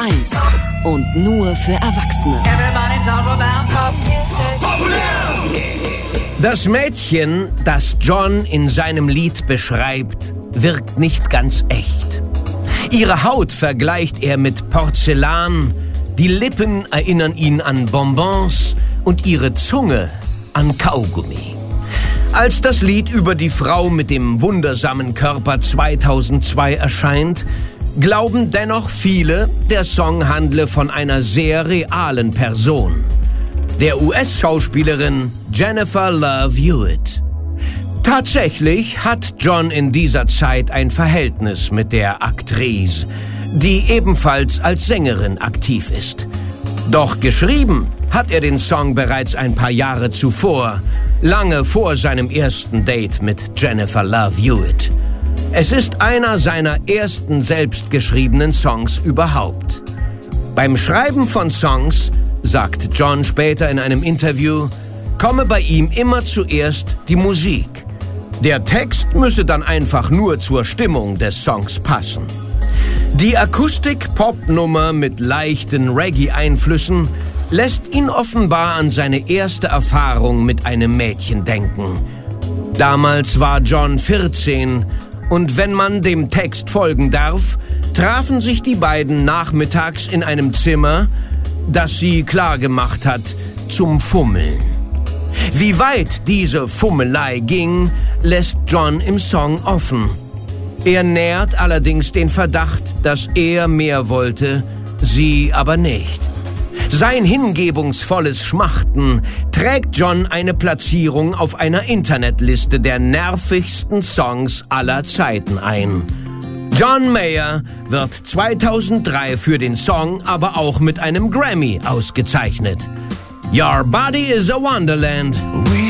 1 und nur für Erwachsene. Das Mädchen, das John in seinem Lied beschreibt, wirkt nicht ganz echt. Ihre Haut vergleicht er mit Porzellan, die Lippen erinnern ihn an Bonbons und ihre Zunge an Kaugummi. Als das Lied über die Frau mit dem wundersamen Körper 2002 erscheint, glauben dennoch viele, der Song handle von einer sehr realen Person, der US-Schauspielerin Jennifer Love Hewitt. Tatsächlich hat John in dieser Zeit ein Verhältnis mit der Aktrice, die ebenfalls als Sängerin aktiv ist. Doch geschrieben hat er den Song bereits ein paar Jahre zuvor, lange vor seinem ersten Date mit Jennifer Love Hewitt. Es ist einer seiner ersten selbstgeschriebenen Songs überhaupt. Beim Schreiben von Songs, sagt John später in einem Interview, komme bei ihm immer zuerst die Musik. Der Text müsse dann einfach nur zur Stimmung des Songs passen. Die Akustik-Pop-Nummer mit leichten Reggae-Einflüssen lässt ihn offenbar an seine erste Erfahrung mit einem Mädchen denken. Damals war John 14 und wenn man dem Text folgen darf, trafen sich die beiden nachmittags in einem Zimmer, das sie klargemacht hat, zum Fummeln. Wie weit diese Fummelei ging, lässt John im Song offen. Er nährt allerdings den Verdacht, dass er mehr wollte, sie aber nicht. Sein hingebungsvolles Schmachten trägt John eine Platzierung auf einer Internetliste der nervigsten Songs aller Zeiten ein. John Mayer wird 2003 für den Song aber auch mit einem Grammy ausgezeichnet. Your Body is a Wonderland